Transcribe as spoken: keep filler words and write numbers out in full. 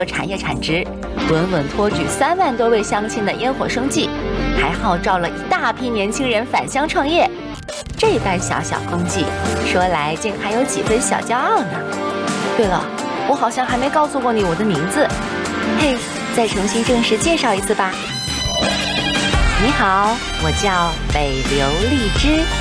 产业产值，稳稳托举三万多位乡亲的烟火生计，还号召了一大批年轻人返乡创业。这般小小功绩，说来竟还有几分小骄傲呢。对了，我好像还没告诉过你我的名字，嘿，再重新正式介绍一次吧。你好，我叫北流荔枝。